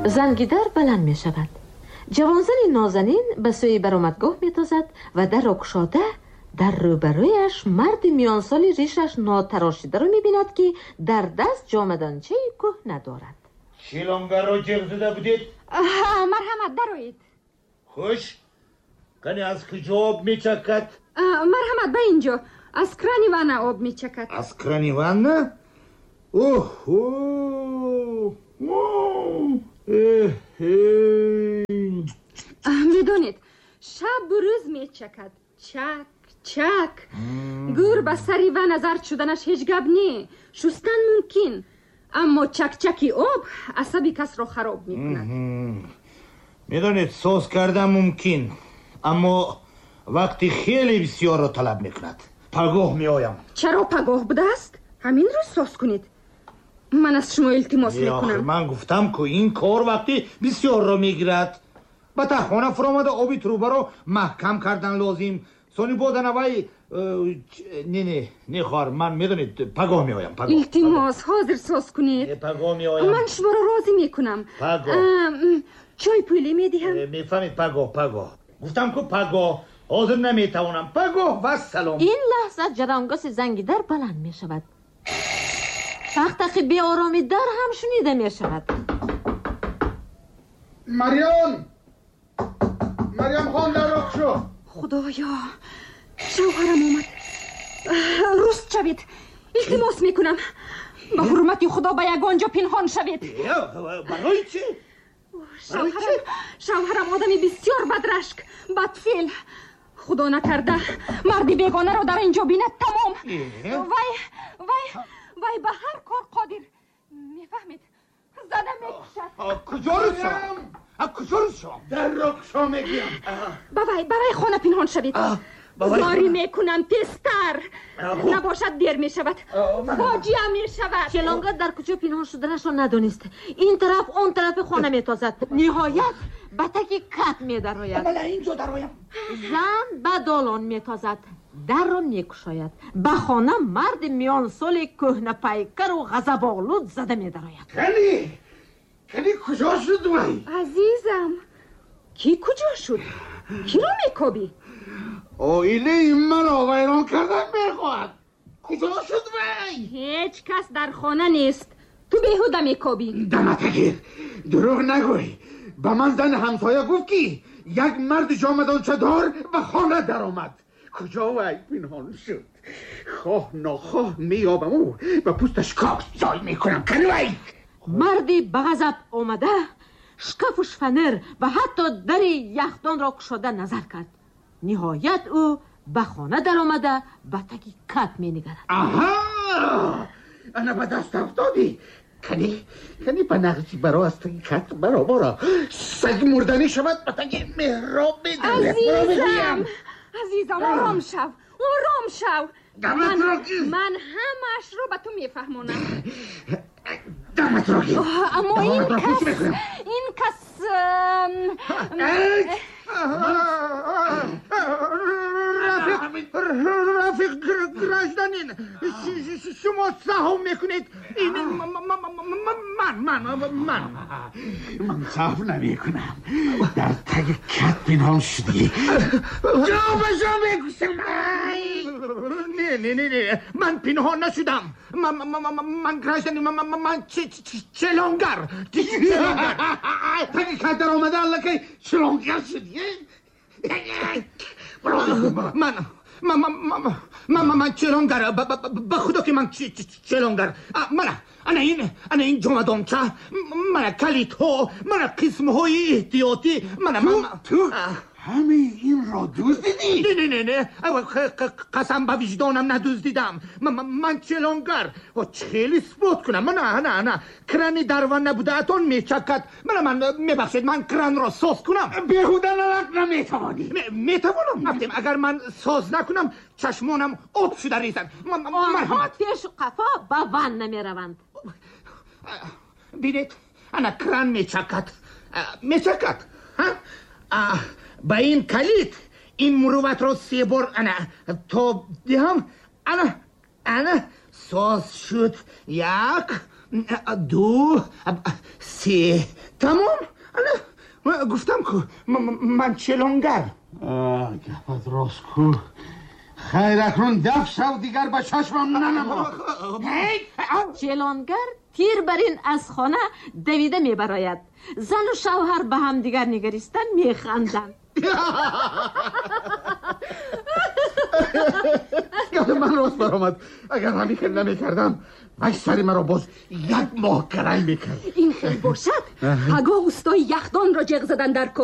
занги дар баланд мешавад. ҷавонзани нозанин ба сӯи баромадгоҳ метозад ва дарро кушода дар рӯбарӯяш марди миёнсоли ришаш нотарошидаро мебинад ки дар даст ҷомаданчаи кӯҳна дорад. шилонгарро ҷиғ зада будед? марҳамат, дароед. хуш, кани аз куҷо об мечакад? марҳамат, ба инҷо аз крани ванна об мечакад. аз крани ванна? оҳо, медонед, шабу рӯз мечакад. чак чак. гур ба сари ванна зард шуданаш ҳеҷ гап не. шустан мумкин, аммо чакчаки об асаби касро хароб мекунад. медонед, соз кардан мумкин, аммо вақти хеле бисёрро талаб мекунад. пагоҳ меоям. чаро пагоҳ будааст? ҳамин рӯз соз кунед. ман аз шумо илтимос мекунам. ман гуфтам ку ин кор вақти бисёрро мегирад. ба тахона фуромада оби трубаро маҳкам кардан лозим. сони боданавай не хоҳар, ман медонед пагоҳ меоям. илтимос ҳозир соз кунед. пагоҳ меоям. ман шуморо розӣ мекунам. чой пӯле медиҳам. мефаҳмед, пагоҳ. гуфтам ку пагоҳ. ҳозир наметавонам. пагоҳ ва салом. ин лаҳза ҷарангаси занги дар баланд мешавад. тахтақи беороми дар ҳам шунида мешавад. марьямхон дарро кушо. худоё, шавҳарам омад. руст шавед. илтимос мекунам, ба ҳурмати худо ба ягон ҷо пинҳон шавед. барои чӣ? шавҳарам одами бисёр бадрашк, бадфеъл. худо накарда марди бегонаро дар ин ҷо бинад, тамом. вай ба ҳар кор қодир. мефаҳмед, зада мекушад. куҷо рӯз шавам? дарро кушо мегӯям. ба вай хона пинҳон шавед. زاری میکنم تستر نباشد دیر میشود فاجعه میشود. شلونگا در کجا پنهان شدنش را ندانست. این طرف اون طرف خانه میتازد. نهایت بتکی کت میدراید. بله اینجا درایم. زن به دالان میتازد. در را میکشاید. به خانه مرد میان سال کهنه پیکر و غضب‌آلود زده میدراید. کلی کجا شد وای؟ عزیزم کی کجا شد؟ کی رو میکوبی؟ آیله من ویران کردن میخواهد. کجا شد وی؟ هیچ کس در خانه نیست. تو بیهوده میکوبی. دمتگیر دروغ نگوی. به من زن همسایه گفت که یک مرد جامدانچه دار به خانه در آمد. کجا وی پنهان شد؟ خواه ناخواه میابم او و پوستش کاک جای میکنم. کنی وی؟ مردی به غضب آمده شکاف و شفنر و حتی در یخدان را کشاده نظر کرد. نهایت او به خانه در آمده به تکی کت می نگرد. آها انا به دست افتادی. کنی به نقشی برا از تکی کت برا برا سگ مردنی شود به تکی محراب بیدن. عزیزم آرام شو من همش رو به تو میفهمونم. دمت را گیر. اما این کس رفیق گرجدانین شما سهم میکنید. من سهم نمیکنم. در تگ کت پنهان شدی. جا میکشم. نه من پنهان نشدم. من گرجدانی من چلونگر تگ کت در آمده الله که چلونگر شدی. من چلونگر به خدا که من چلونگر. من این جمدانچه من کلیت ها من قسم های احتیاطی تو همه این را دزدیدی؟ نه قسم به وجدانم ندزدیدم. من چلونگر چلی سپوت کنم. نه کرانی درون نبوده اتون میچکد. من میبخشید من کران را ساز کنم. بیهوده نمیتوانی. میتوانم. اگر من ساز نکنم چشمانم آب شده ریزند. آنها پیش و قفا با ون نمیروند. بینید انا کران میچکد. با این کلیت این مروت رو 3 بار انا تا دهم انا ساز شد. 1 2 3 تمام؟ گفتم که من چلونگر. گفت راست کو خیر اکنون دف شو دیگر به چشمم ننما. چلانگر تیر بر این از خانه دویده میبراید. زن و شوهر به هم دیگر نگریستن میخندند. من راست برآمد. اگر همی که نمی کردم مشتری مرا باز 1 ماه کرای میکرد. این خیلی باشد. اگه اوستای یخدان را جغ زدن در